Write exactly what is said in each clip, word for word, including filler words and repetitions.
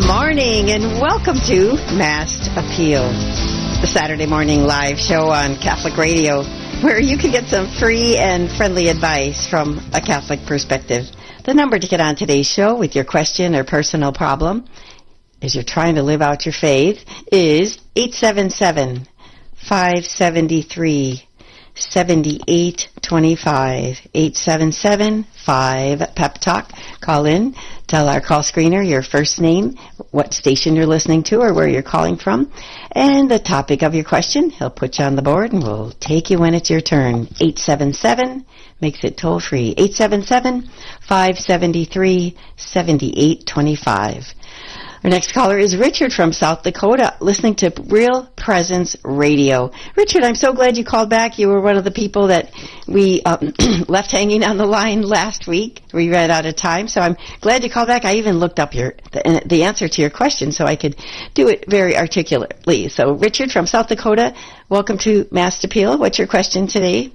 morning and welcome to Mass Appeal, the Saturday morning live show on Catholic Radio, where you can get some free and friendly advice from a Catholic perspective. The number to get on today's show with your question or personal problem as you're trying to live out your faith is eight seven seven, five seven three, seven eight two five, eight seven seven, five, Pep Talk. Call in, tell our call screener your first name, what station you're listening to or where you're calling from, and the topic of your question. He'll put you on the board and we'll take you when it's your turn. eight seven seven makes it toll free. eight seven seven, five seven three, seven eight two five. Our next caller is Richard from South Dakota, listening to Real Presence Radio. Richard, I'm so glad you called back. You were one of the people that we um, left hanging on the line last week. We ran out of time, so I'm glad you called back. I even looked up your the, the answer to your question so I could do it very articulately. So, Richard from South Dakota, welcome to Mass Appeal. What's your question today?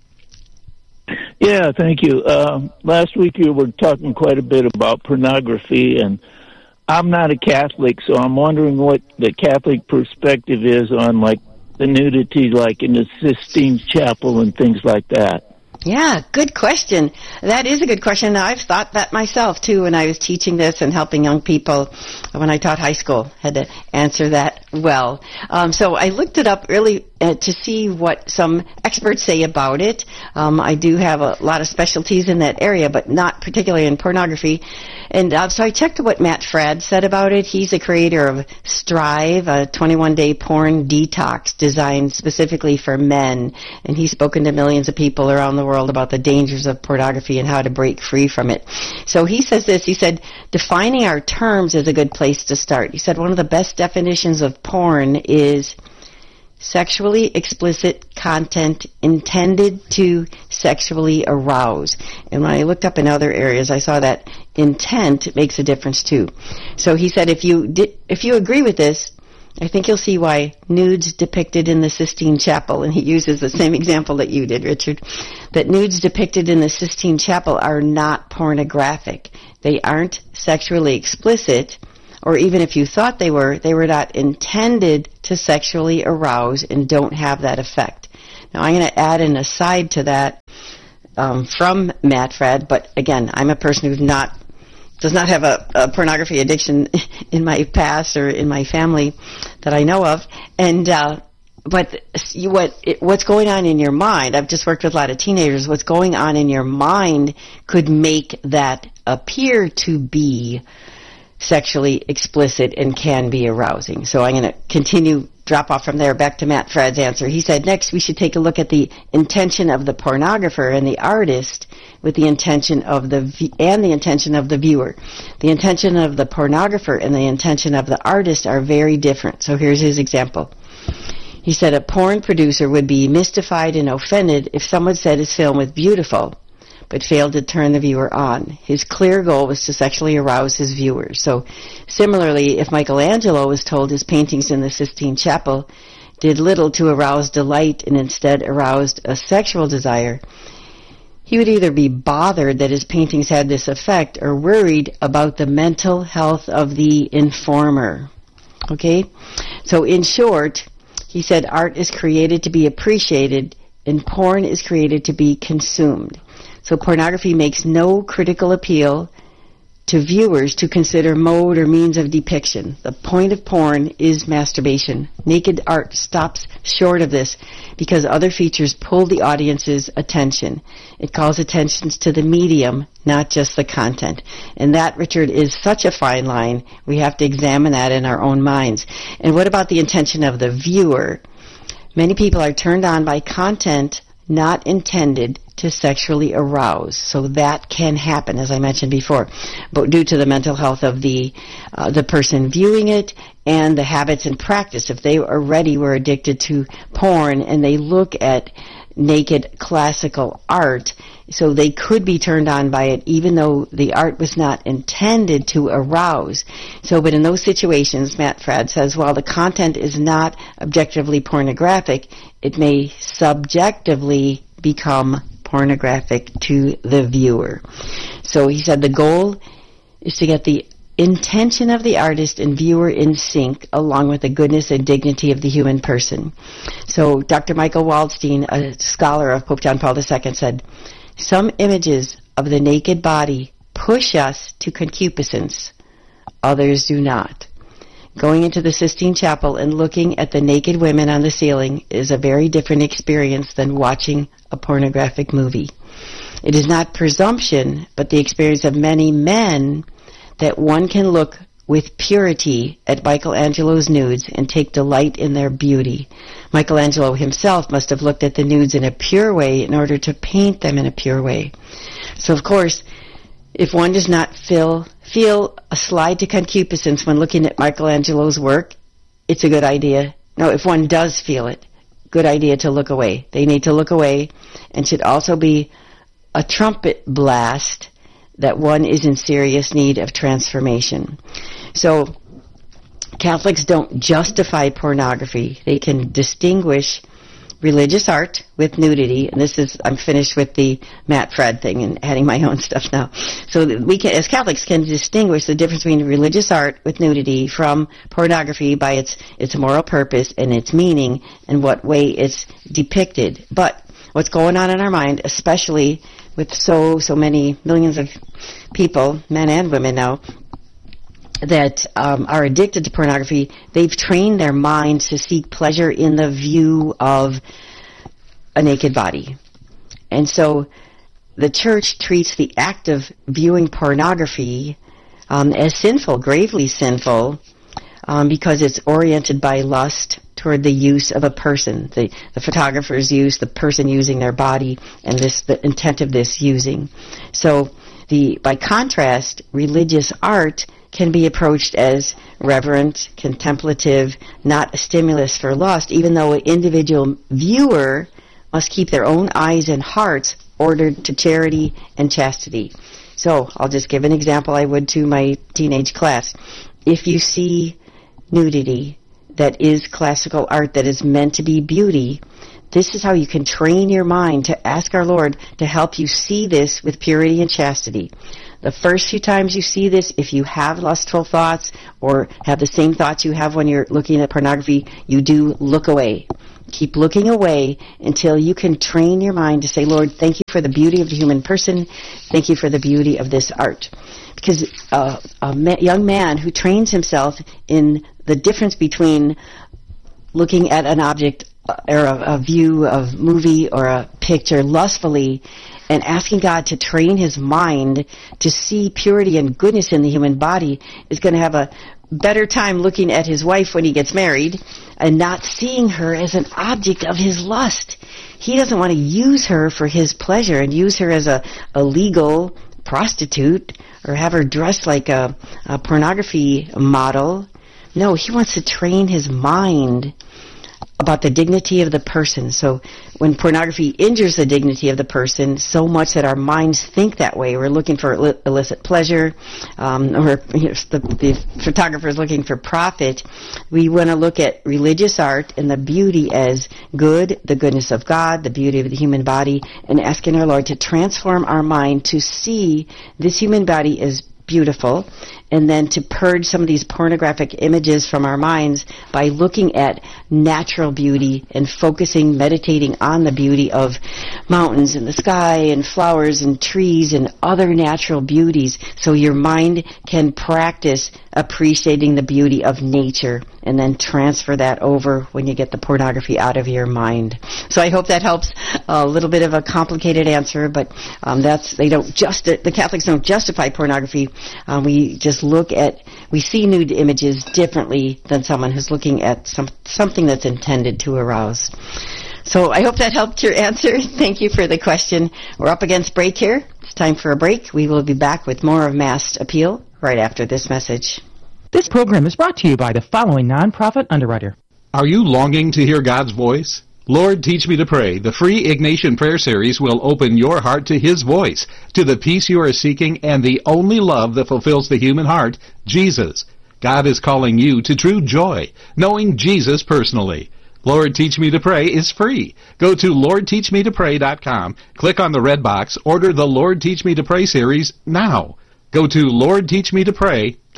Yeah, thank you. Um, last week you were talking quite a bit about pornography, and I'm not a Catholic, so I'm wondering what the Catholic perspective is on, like, the nudity, like in the Sistine Chapel and things like that. Yeah, good question. That is a good question. I've thought that myself, too, when I was teaching this and helping young people when I taught high school. Had to answer that well. Um, so I looked it up really uh, to see what some experts say about it. Um, I do have a lot of specialties in that area, but not particularly in pornography. And uh, so I checked what Matt Fradd said about it. He's the creator of Strive, a twenty-one day porn detox designed specifically for men. And he's spoken to millions of people around the world about the dangers of pornography and how to break free from it. So he says this, he said, defining our terms is a good place to start. He said one of the best definitions of porn is sexually explicit content intended to sexually arouse. And when I looked up in other areas, I saw that intent makes a difference too. So he said if you di- if you agree with this, I think you'll see why nudes depicted in the Sistine Chapel, and he uses the same example that you did, Richard, that nudes depicted in the Sistine Chapel are not pornographic. They aren't sexually explicit, or even if you thought they were, they were not intended to sexually arouse and don't have that effect. Now, I'm going to add an aside to that um, from Matt Fradd, but again, I'm a person who's not does not have a, a pornography addiction in my past or in my family that I know of. And uh, but you, what it, what's going on in your mind? I've just worked with a lot of teenagers. What's going on in your mind could make that appear to be sexually explicit and can be arousing. So I'm going to continue, drop off from there back to Matt Fradd's answer. He said, next we should take a look at the intention of the pornographer and the artist with the intention of the, and the intention of the viewer. The intention of the pornographer and the intention of the artist are very different. So here's his example. He said a porn producer would be mystified and offended if someone said his film was beautiful, but failed to turn the viewer on. His clear goal was to sexually arouse his viewers. So similarly, if Michelangelo was told his paintings in the Sistine Chapel did little to arouse delight and instead aroused a sexual desire, he would either be bothered that his paintings had this effect or worried about the mental health of the informer. Okay? So in short, he said art is created to be appreciated and porn is created to be consumed. So pornography makes no critical appeal to viewers to consider mode or means of depiction. The point of porn is masturbation. Naked art stops short of this because other features pull the audience's attention. It calls attention to the medium, not just the content. And that, Richard, is such a fine line. We have to examine that in our own minds. And what about the intention of the viewer? Many people are turned on by content not intended to sexually arouse. So that can happen, as I mentioned before, but due to the mental health of the uh, the person viewing it and the habits and practice. If they already were addicted to porn and they look at naked classical art, so they could be turned on by it even though the art was not intended to arouse. So, but in those situations, Matt Fradd says, while the content is not objectively pornographic, it may subjectively become pornographic to the viewer. So he said the goal is to get the intention of the artist and viewer in sync, along with the goodness and dignity of the human person. So Doctor Michael Waldstein, a scholar of Pope John Paul the Second, said, some images of the naked body push us to concupiscence. Others do not. Going into the Sistine Chapel and looking at the naked women on the ceiling is a very different experience than watching a pornographic movie. It is not presumption, but the experience of many men that one can look with purity at Michelangelo's nudes and take delight in their beauty. Michelangelo himself must have looked at the nudes in a pure way in order to paint them in a pure way. So, of course, if one does not feel, feel a slide to concupiscence when looking at Michelangelo's work, it's a good idea. No, if one does feel it, good idea to look away. They need to look away, and should also be a trumpet blast that one is in serious need of transformation. So Catholics don't justify pornography. They can distinguish religious art with nudity, and this is, I'm finished with the Matt Fred thing and adding my own stuff now. So that we can, as Catholics, can distinguish the difference between religious art with nudity from pornography by its, its moral purpose and its meaning and what way it's depicted. But what's going on in our mind, especially with so, so many millions of people, men and women now, that um, are addicted to pornography, they've trained their minds to seek pleasure in the view of a naked body. And so the Church treats the act of viewing pornography um, as sinful, gravely sinful, um, because it's oriented by lust toward the use of a person, the, the photographer's use, the person using their body, and this the intent of this using. So the by contrast, religious art can be approached as reverent, contemplative, not a stimulus for lust, even though an individual viewer must keep their own eyes and hearts ordered to charity and chastity. So I'll just give an example I would to my teenage class. If you see nudity that is classical art that is meant to be beauty, this is how you can train your mind to ask our Lord to help you see this with purity and chastity. The first few times you see this, if you have lustful thoughts or have the same thoughts you have when you're looking at pornography, you do look away. Keep looking away until you can train your mind to say, Lord, thank you for the beauty of the human person. Thank you for the beauty of this art. Because uh, a ma- young man who trains himself in the difference between looking at an object or a, a view of movie or a picture lustfully and asking God to train his mind to see purity and goodness in the human body is going to have a better time looking at his wife when he gets married and not seeing her as an object of his lust. He doesn't want to use her for his pleasure and use her as a, a legal prostitute or have her dressed like a, a pornography model. No, he wants to train his mind about the dignity of the person. So when pornography injures the dignity of the person so much that our minds think that way, we're looking for illi- illicit pleasure, um, or you know, the, the photographer is looking for profit, we want to look at religious art and the beauty as good, the goodness of God, the beauty of the human body, and asking our Lord to transform our mind to see this human body as beautiful, and then to purge some of these pornographic images from our minds by looking at natural beauty and focusing, meditating on the beauty of mountains and the sky and flowers and trees and other natural beauties, so your mind can practice appreciating the beauty of nature and then transfer that over when you get the pornography out of your mind. So I hope that helps. A little bit of a complicated answer, but um, that's they don't just the Catholics don't justify pornography. Um, we just look at we see nude images differently than someone who's looking at some something that's intended to arouse. So I hope that helped your answer. Thank you for the question. We're up against break here. It's time for a break. We will be back with more of Mass Appeal right after this message. This program is brought to you by the following nonprofit underwriter. Are you longing to hear God's voice? Lord, Teach Me to Pray, the free Ignatian prayer series will open your heart to His voice, to the peace you are seeking, and the only love that fulfills the human heart, Jesus. God is calling you to true joy, knowing Jesus personally. Lord, Teach Me to Pray is free. Go to lord teach me to pray dot com, click on the red box, order the Lord Teach Me to Pray series now. Go to lord teach me to pray dot com.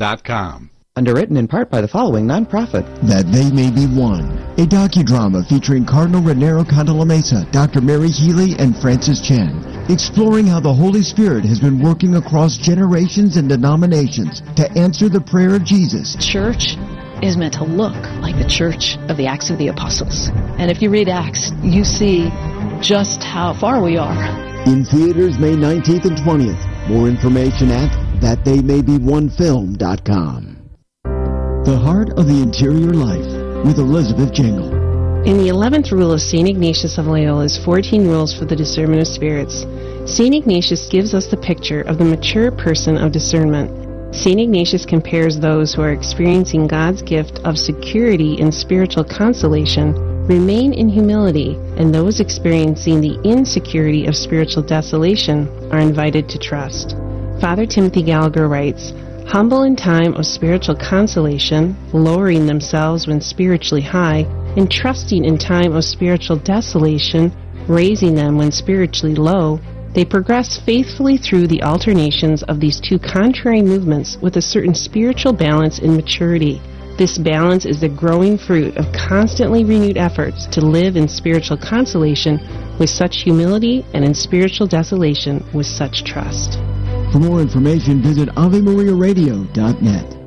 dot com. Underwritten in part by the following nonprofit. That They May Be One, a docudrama featuring Cardinal Raniero Cantalamessa, Doctor Mary Healy, and Francis Chan, exploring how the Holy Spirit has been working across generations and denominations to answer the prayer of Jesus. Church is meant to look like the church of the Acts of the Apostles. And if you read Acts, you see just how far we are. In theaters May nineteenth and twentieth. More information at that they may be one film dot com. The Heart of the Interior Life with Elizabeth Jingle. In the eleventh rule of Saint Ignatius of Loyola's fourteen Rules for the Discernment of Spirits, Saint Ignatius gives us the picture of the mature person of discernment. Saint Ignatius compares those who are experiencing God's gift of security in spiritual consolation remain in humility, and those experiencing the insecurity of spiritual desolation are invited to trust. Father Timothy Gallagher writes, "Humble in time of spiritual consolation, lowering themselves when spiritually high, and trusting in time of spiritual desolation, raising them when spiritually low, they progress faithfully through the alternations of these two contrary movements with a certain spiritual balance and maturity. This balance is the growing fruit of constantly renewed efforts to live in spiritual consolation with such humility and in spiritual desolation with such trust." For more information, visit Ave Maria Radio dot net.